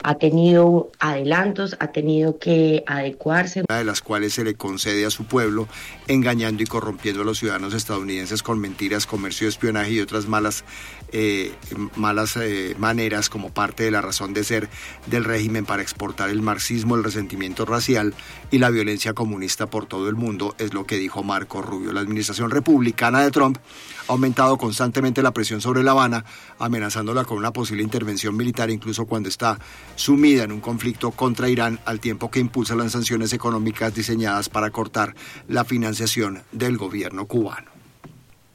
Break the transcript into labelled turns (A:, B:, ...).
A: ha tenido adelantos, ha tenido que adecuarse.
B: Una de las cuales se le concede a su pueblo, engañando y corrompiendo a los ciudadanos estadounidenses con mentiras, comercio, espionaje y otras malas maneras como parte de la razón de ser del régimen para exportar el marxismo, el resentimiento racial y la violencia comunista por todo el mundo, es lo que dijo Marco Rubio. La administración republicana de Trump ha aumentado constantemente la presión sobre La Habana, amenazándola con una posible intervención militar, incluso cuando está sumida en un conflicto contra Irán, al tiempo que impulsa las sanciones económicas diseñadas para cortar la financiación del gobierno cubano.